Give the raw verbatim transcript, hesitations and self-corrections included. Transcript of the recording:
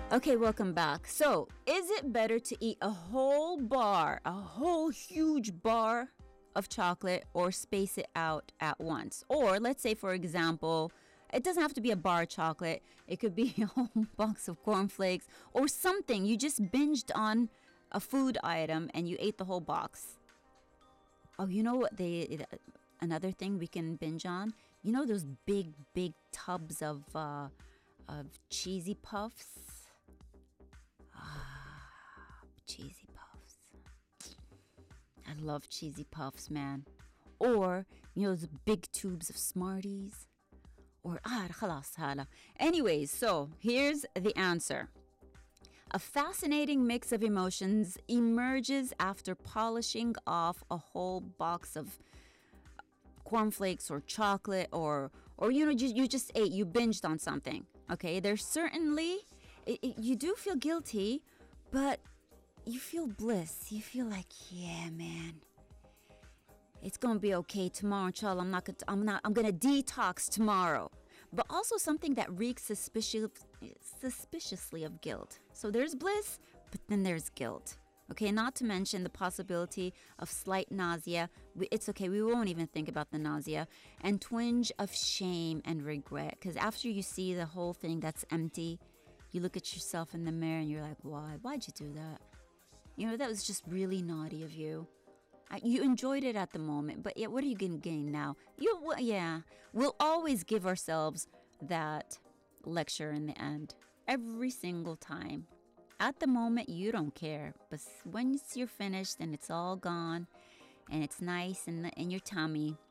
Okay, welcome back. So, is it better to eat a whole bar, a whole huge bar of chocolate, or space it out at once? Or let's say, for example, it doesn't have to be a bar of chocolate. It could be a whole box of cornflakes or something. You just binged on a food item and you ate the whole box. Oh, you know what they another thing we can binge on? You know those big big tubs of uh of cheesy puffs? Ah, cheesy puffs. I love cheesy puffs, man. Or, you know, those big tubes of Smarties. Or, ah, خلاص هلا. Anyways, so here's the answer. A fascinating mix of emotions emerges after polishing off a whole box of cornflakes or chocolate or, or you know, you, you just ate, you binged on something. Okay, there's certainly... It, it, you do feel guilty, but you feel bliss. You feel like, yeah, man, it's gonna be okay tomorrow. Inshallah, I'm not gonna. I'm not. I'm gonna detox tomorrow. But also something that reeks suspicious, suspiciously of guilt. So there's bliss, but then there's guilt. Okay, not to mention the possibility of slight nausea. It's okay, we won't even think about the nausea. And twinge of shame and regret. Because after you see the whole thing that's empty, you look at yourself in the mirror and you're like, why? Why'd you do that? You know, that was just really naughty of you. You enjoyed it at the moment, but yeah, what are you going to gain now? You, well, yeah, we'll always give ourselves that lecture in the end. Every single time. At the moment, you don't care. But once you're finished and it's all gone and it's nice in, the, in your tummy,